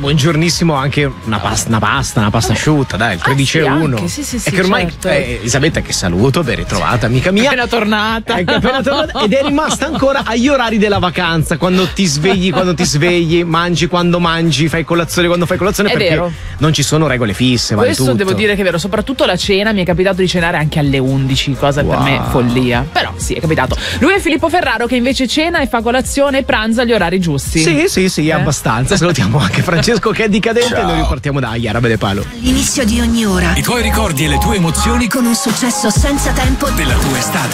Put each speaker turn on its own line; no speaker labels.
buongiornissimo anche una pasta asciutta, dai, il 13,1.
Sì,
è che ormai
certo.
Elisabetta, che saluto, ben ritrovata amica mia.
Appena tornata.
Ecco, appena tornata, ed è rimasta ancora agli orari della vacanza, quando ti svegli, mangi quando mangi, fai colazione quando fai colazione,
È
perché
vero.
non ci sono regole fisse, vale
Questo
tutto.
devo dire che è vero, soprattutto la cena mi è capitato di cenare anche alle 11, cosa per me follia. Però sì, è capitato. Lui è Filippo Ferraro, che invece cena e fa colazione e pranza agli orari giusti.
Sì, abbastanza. Salutiamo anche Francesco, che è decadente. E noi ripartiamo da Iara Bedepalo.
All'inizio di ogni ora
I tuoi ricordi e le tue emozioni
con un successo senza tempo
della tua estate.